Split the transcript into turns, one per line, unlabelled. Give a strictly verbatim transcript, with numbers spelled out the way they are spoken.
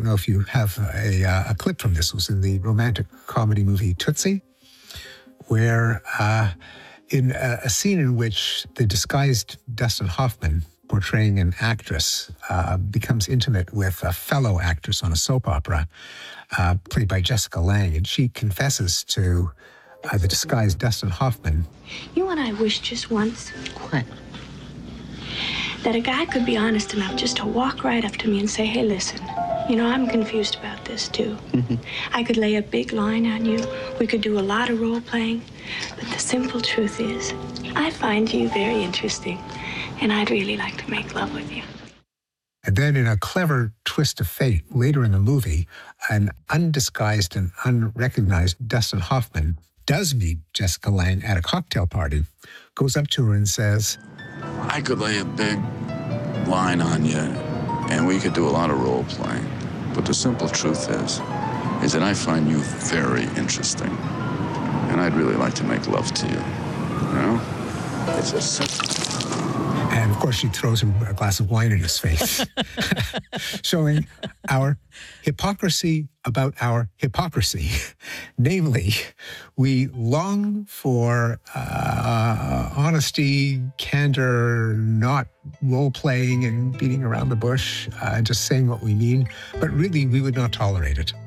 know if you have a, a clip from this. It was in the romantic comedy movie Tootsie, where uh, in a, a scene in which the disguised Dustin Hoffman, portraying an actress, uh, becomes intimate with a fellow actress on a soap opera, uh, played by Jessica Lange, and she confesses to uh, the disguised Dustin Hoffman.
You and I wished just once.
What?
That a guy could be honest enough just to walk right up to me and say, hey, listen, you know, I'm confused about this, too. I could lay a big line on you. We could do a lot of role-playing. But the simple truth is, I find you very interesting, and I'd really like to make love with you.
And then in a clever twist of fate, later in the movie, an undisguised and unrecognized Dustin Hoffman does meet Jessica Lange at a cocktail party, goes up to her and says,
I could lay a big line on you, and we could do a lot of role-playing. But the simple truth is, is that I find you very interesting, and I'd really like to make love to you. You know? It's a simple...
And of course, she throws him a glass of wine in his face, showing our hypocrisy about our hypocrisy. Namely, we long for uh, honesty, candor, not role-playing and beating around the bush, uh, just saying what we mean, but really we would not tolerate it.